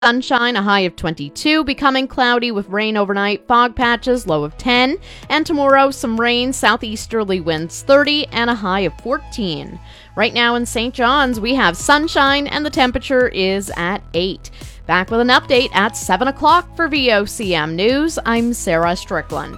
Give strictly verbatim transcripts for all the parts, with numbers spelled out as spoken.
Sunshine, a high of twenty-two, becoming cloudy with rain overnight, fog patches, low of ten, and tomorrow some rain, southeasterly winds thirty, and a high of fourteen. Right now in Saint John's, we have sunshine, and the temperature is at eight. Back with an update at seven o'clock for V O C M News. I'm Sarah Strickland.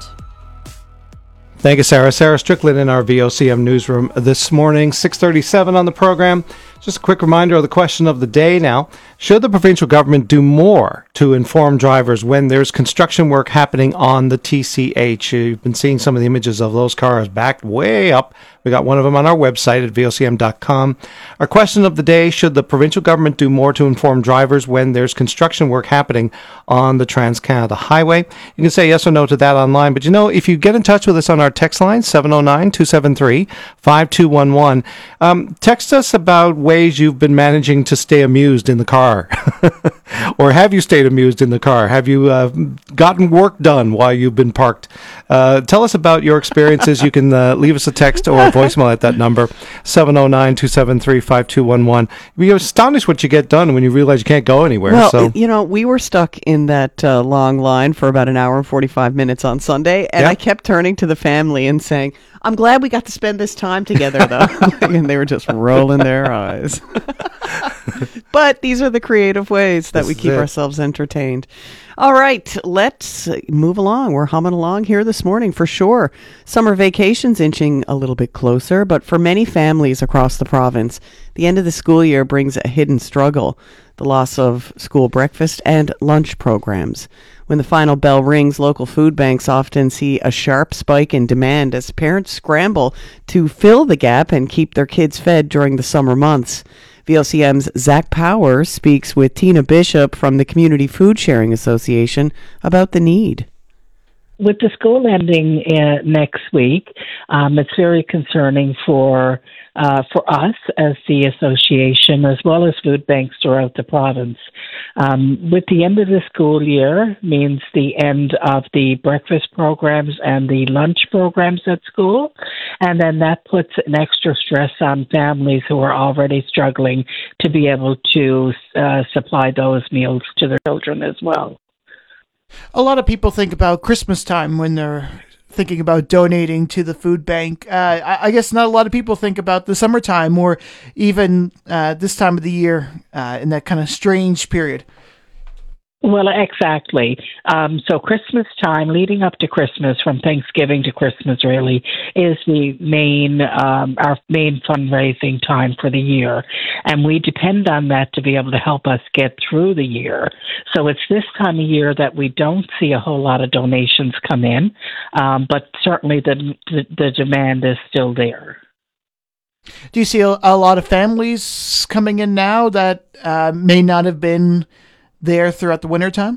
Thank you, Sarah. Sarah Strickland in our V O C M newsroom this morning, six thirty-seven on the program. Just a quick reminder of the question of the day now. Should the provincial government do more to inform drivers when there's construction work happening on the T C H? You've been seeing some of the images of those cars backed way up. We got one of them on our website at V O C M dot com. Our question of the day, should the provincial government do more to inform drivers when there's construction work happening on the Trans-Canada Highway? You can say yes or no to that online. But you know, if you get in touch with us on our text line, seven oh nine, two seven three, five two one one, um, text us about ways you've been managing to stay amused in the car. Or have you stayed amused in the car? Have you uh, gotten work done while you've been parked? Uh, tell us about your experiences. You can uh, leave us a text or a voicemail at that number, seven oh nine, two seven three, five two one one. You're astonished what you get done when you realize you can't go anywhere. Well, so. you know, we were stuck in that uh, long line for about an hour and forty-five minutes on Sunday, and yeah. I kept turning to the family and saying, I'm glad we got to spend this time together, though. And they were just rolling their eyes. But these are the creative ways that this we keep it. ourselves entertained. All right, let's move along. We're humming along here this morning for sure. Summer vacation's inching a little bit closer, but for many families across the province, the end of the school year brings a hidden struggle, the loss of school breakfast and lunch programs. When the final bell rings, local food banks often see a sharp spike in demand as parents scramble to fill the gap and keep their kids fed during the summer months. V O C M's Zach Power speaks with Tina Bishop from the Community Food Sharing Association about the need. With the school ending uh, next week, um, it's very concerning for uh, for us as the association, as well as food banks throughout the province. Um, with the end of the school year means the end of the breakfast programs and the lunch programs at school, and then that puts an extra stress on families who are already struggling to be able to uh, supply those meals to their children as well. A lot of people think about Christmas time when they're thinking about donating to the food bank. Uh, I, I guess not a lot of people think about the summertime or even uh, this time of the year uh, in that kind of strange period. Well, exactly. Um, so Christmas time, leading up to Christmas, from Thanksgiving to Christmas, really, is the main, um, our main fundraising time for the year. And we depend on that to be able to help us get through the year. So it's this time of year that we don't see a whole lot of donations come in, um, but certainly the, the, the demand is still there. Do you see a, a lot of families coming in now that uh, may not have been there throughout the wintertime?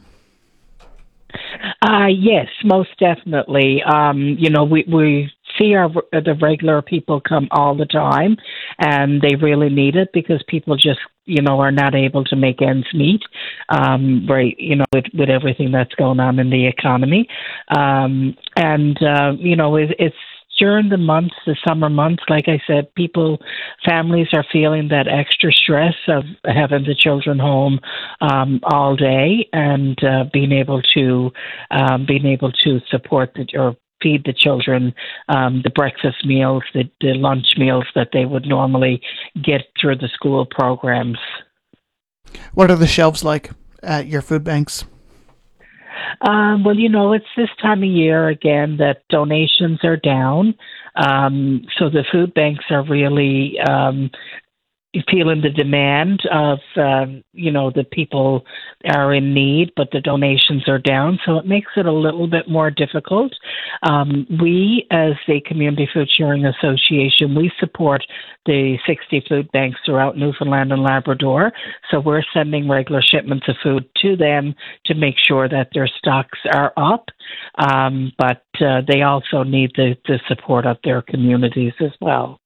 Uh, yes, most definitely. Um, you know, we, we see our the regular people come all the time, and they really need it because people just, you know, are not able to make ends meet, um, right, you know, with, with everything that's going on in the economy. Um, and, uh, you know, it, it's during the months, the summer months, like I said, people, families are feeling that extra stress of having the children home um, all day and uh, being able to um, being able to support the, or feed the children um, the breakfast meals, the, the lunch meals that they would normally get through the school programs. What are the shelves like at your food banks? Um, well, you know, it's this time of year, again, that donations are down. Um, so the food banks are really um, feeling the demand of, um, you know, the people are in need, but the donations are down. So it makes it a little bit more difficult. Um, we, as the Community Food Sharing Association, we support the sixty food banks throughout Newfoundland and Labrador. So we're sending regular shipments of food to them to make sure that their stocks are up. Um, but uh, they also need the, the support of their communities as well.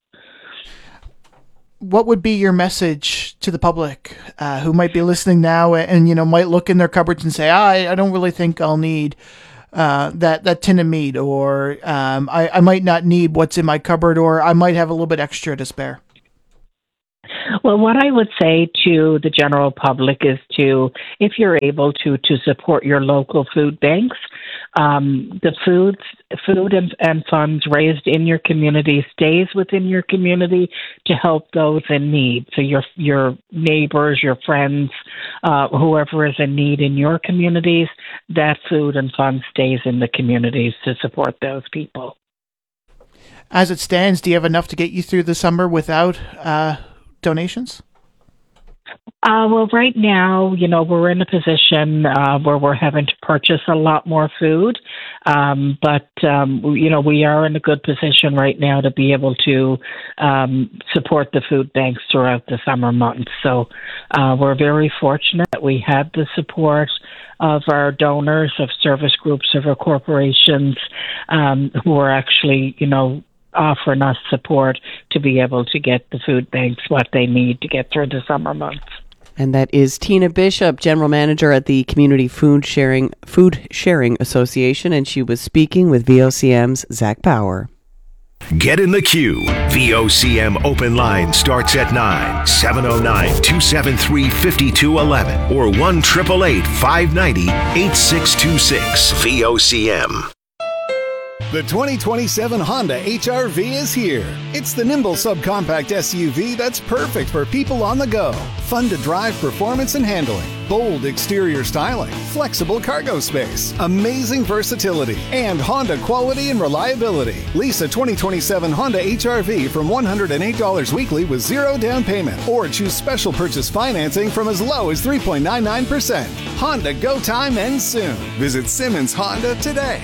What would be your message to the public uh, who might be listening now and, and, you know, might look in their cupboards and say, I, I don't really think I'll need uh, that, that tin of meat, or um, I, I might not need what's in my cupboard, or I might have a little bit extra to spare? Well, what I would say to the general public is to, if you're able to, to support your local food banks. Um, the food, food and, and funds raised in your community stays within your community to help those in need. So your your neighbors, your friends, uh, whoever is in need in your communities, that food and fund stays in the communities to support those people. As it stands, do you have enough to get you through the summer without uh, donations? Uh, well, right now, you know, we're in a position uh, where we're having to purchase a lot more food. Um, but, um, you know, we are in a good position right now to be able to um, support the food banks throughout the summer months. So uh, we're very fortunate that we had the support of our donors, of service groups, of our corporations um, who are actually, you know, offering us support to be able to get the food banks what they need to get through the summer months. And that is Tina Bishop, General Manager at the Community Food Sharing Food Sharing Association, and she was speaking with V O C M's Zach Bauer. Get in the queue. V O C M Open Line starts at nine, seven oh nine, two seven three, five two one one or one eight eight eight, five nine zero, eight six two six. V O C M. The twenty twenty-seven Honda H R V is here. It's the nimble subcompact S U V that's perfect for people on the go. Fun to drive performance and handling. Bold exterior styling. Flexible cargo space. Amazing versatility. And Honda quality and reliability. Lease a twenty twenty-seven Honda H R V from one hundred eight dollars weekly with zero down payment. Or choose special purchase financing from as low as three point nine nine percent. Honda Go Time ends soon. Visit Simmons Honda today.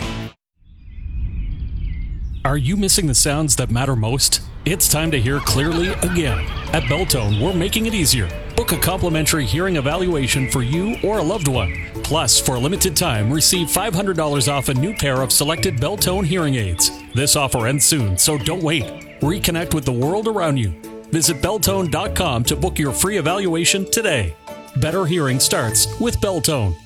Are you missing the sounds that matter most? It's time to hear clearly again. At Beltone, we're making it easier. Book a complimentary hearing evaluation for you or a loved one. Plus, for a limited time, receive five hundred dollars off a new pair of selected Beltone hearing aids. This offer ends soon, so don't wait. Reconnect with the world around you. Visit Beltone dot com to book your free evaluation today. Better hearing starts with Beltone.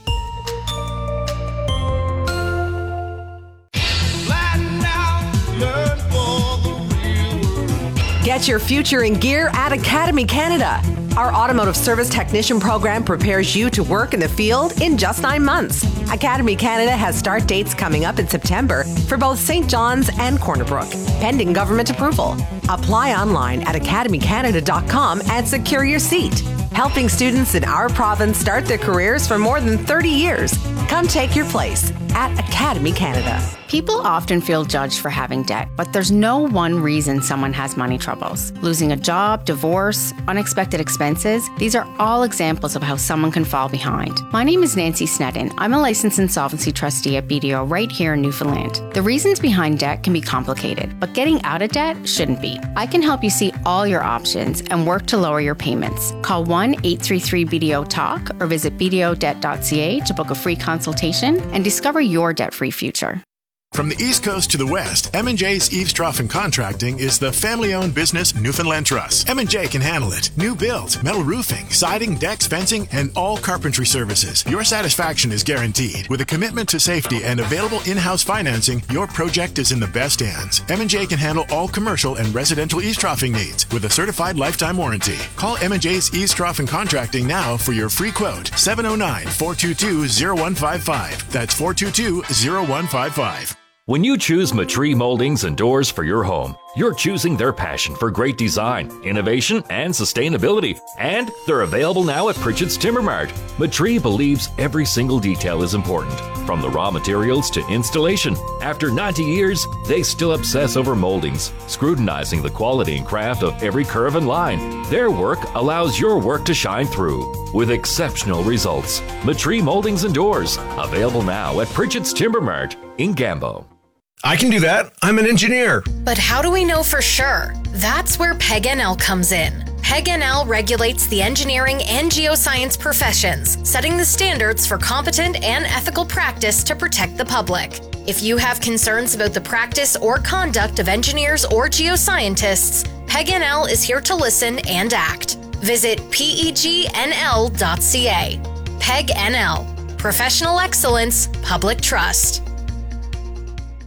Get your future in gear at Academy Canada. Our automotive service technician program prepares you to work in the field in just nine months. Academy Canada has start dates coming up in September for both Saint John's and Corner Brook, pending government approval. Apply online at academy canada dot com and secure your seat. Helping students in our province start their careers for more than thirty years. Come take your place at Academy Canada. People often feel judged for having debt, but there's no one reason someone has money troubles. Losing a job, divorce, unexpected expenses, these are all examples of how someone can fall behind. My name is Nancy Sneddon. I'm a licensed insolvency trustee at B D O right here in Newfoundland. The reasons behind debt can be complicated, but getting out of debt shouldn't be. I can help you see all your options and work to lower your payments. Call one eight three three B D O talk or visit b d o debt dot c a to book a free consultation and discover your debt-free future. From the East Coast to the West, M and J's Eaves Trough and Contracting is the family-owned business Newfoundland Trust. M and J can handle it. New builds, metal roofing, siding, decks, fencing, and all carpentry services. Your satisfaction is guaranteed. With a commitment to safety and available in-house financing, your project is in the best hands. M and J can handle all commercial and residential eaves troughing needs with a certified lifetime warranty. Call M and J's Eaves Trough and Contracting now for your free quote. seven oh nine, four two two, oh one five five. That's four two two, oh one five five. When you choose Matree Moldings and Doors for your home, you're choosing their passion for great design, innovation, and sustainability. And they're available now at Pritchett's Timber Mart. Matree believes every single detail is important, from the raw materials to installation. After ninety years, they still obsess over moldings, scrutinizing the quality and craft of every curve and line. Their work allows your work to shine through with exceptional results. Matree Moldings and Doors, available now at Pritchett's Timber Mart in Gambo. I can do that. I'm an engineer. But how do we know for sure? That's where P E G N L comes in. P E G N L regulates the engineering and geoscience professions, setting the standards for competent and ethical practice to protect the public. If you have concerns about the practice or conduct of engineers or geoscientists, P E G N L is here to listen and act. Visit P E G N L dot C A. P E G N L. Professional excellence, public trust.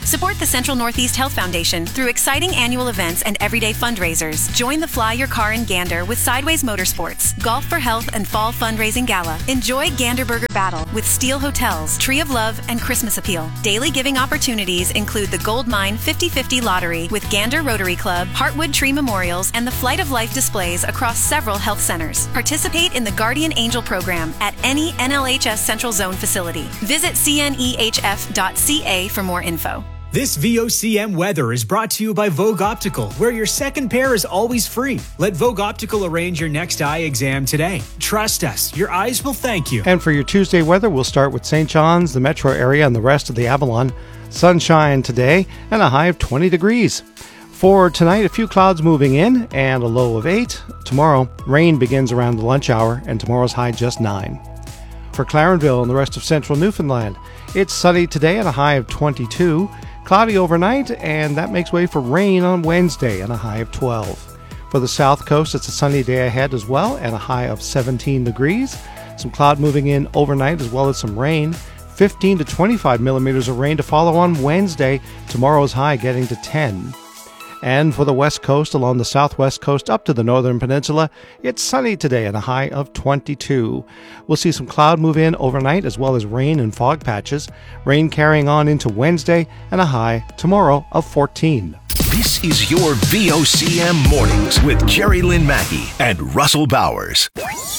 Support the Central Northeast Health Foundation through exciting annual events and everyday fundraisers. Join the Fly Your Car in Gander with Sideways Motorsports, Golf for Health and Fall Fundraising Gala. Enjoy Gander Burger Battle with Steel Hotels, Tree of Love, and Christmas Appeal. Daily giving opportunities include the Gold Mine fifty fifty Lottery with Gander Rotary Club, Heartwood Tree Memorials, and the Flight of Life displays across several health centers. Participate in the Guardian Angel program at any N L H S Central Zone facility. Visit C N E H F dot C A for more info. This V O C M weather is brought to you by Vogue Optical, where your second pair is always free. Let Vogue Optical arrange your next eye exam today. Trust us, your eyes will thank you. And for your Tuesday weather, we'll start with Saint John's, the metro area, and the rest of the Avalon. Sunshine today and a high of twenty degrees. For tonight, a few clouds moving in and a low of eight. Tomorrow, rain begins around the lunch hour, and tomorrow's high just nine. For Clarenville and the rest of central Newfoundland, it's sunny today and a high of twenty-two. Cloudy overnight, and that makes way for rain on Wednesday and a high of twelve. For the south coast, it's a sunny day ahead as well and a high of seventeen degrees. Some cloud moving in overnight as well as some rain. fifteen to twenty-five millimeters of rain to follow on Wednesday. Tomorrow's high getting to ten. And for the west coast along the southwest coast up to the northern peninsula, it's sunny today and a high of twenty-two. We'll see some cloud move in overnight as well as rain and fog patches. Rain carrying on into Wednesday and a high tomorrow of fourteen. This is your V O C M Mornings with Jerry Lynn Mackey and Russell Bowers.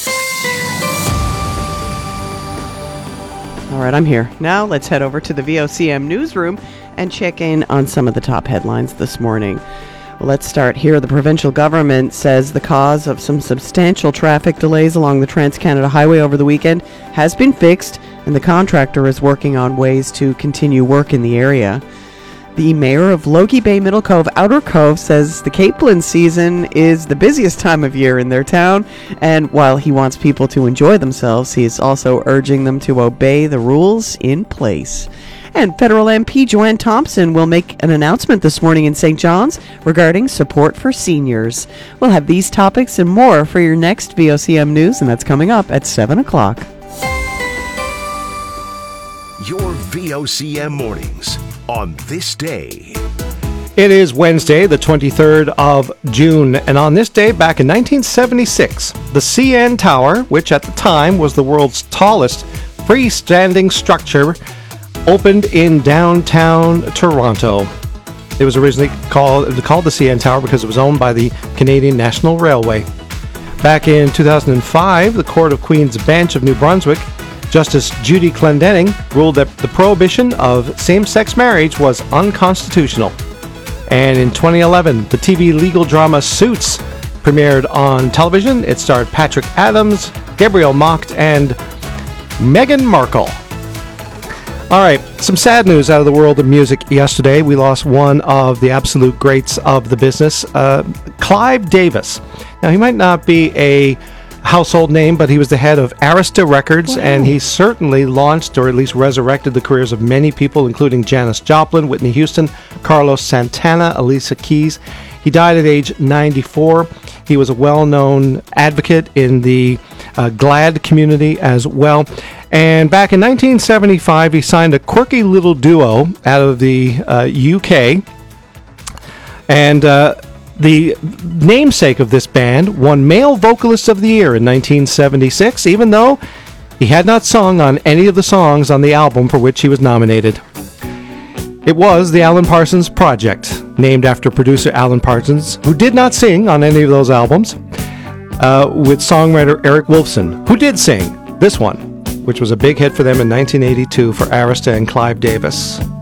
All right, I'm here. Now let's head over to the V O C M newsroom and check in on some of the top headlines this morning. Well, let's start here. The provincial government says the cause of some substantial traffic delays along the Trans-Canada Highway over the weekend has been fixed, and the contractor is working on ways to continue work in the area. The mayor of Logie Bay Middle Cove Outer Cove says the Capeland season is the busiest time of year in their town, and while he wants people to enjoy themselves, he is also urging them to obey the rules in place. And federal M P Joanne Thompson will make an announcement this morning in Saint John's regarding support for seniors. We'll have these topics and more for your next V O C M News, and that's coming up at seven o'clock. Your V O C M Mornings on this day. It is Wednesday, the twenty-third of June, and on this day back in nineteen seventy-six, the C N Tower, which at the time was the world's tallest freestanding structure, opened in downtown Toronto. It was originally called, called the C N Tower because it was owned by the Canadian National Railway. Back in two thousand five, the Court of Queen's Bench of New Brunswick, Justice Judy Clendenning, ruled that the prohibition of same-sex marriage was unconstitutional. And in twenty eleven, the T V legal drama Suits premiered on television. It starred Patrick Adams, Gabrielle Macht, and Meghan Markle. All right, some sad news out of the world of music yesterday. We lost one of the absolute greats of the business, uh, Clive Davis. Now, he might not be a household name, but he was the head of Arista Records, wow. And he certainly launched or at least resurrected the careers of many people, including Janis Joplin, Whitney Houston, Carlos Santana, Alicia Keys. He died at age ninety-four. He was a well-known advocate in the uh, GLAAD community as well. And back in nineteen seventy-five, he signed a quirky little duo out of the uh, U K. And uh, the namesake of this band won Male Vocalist of the Year in nineteen seventy-six, even though he had not sung on any of the songs on the album for which he was nominated. It was the Alan Parsons Project, named after producer Alan Parsons, who did not sing on any of those albums, uh, with songwriter Eric Wolfson, who did sing this one, which was a big hit for them in nineteen eighty-two for Arista and Clive Davis.